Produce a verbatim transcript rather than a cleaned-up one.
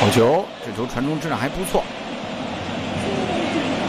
好球，这球传中质量还不错。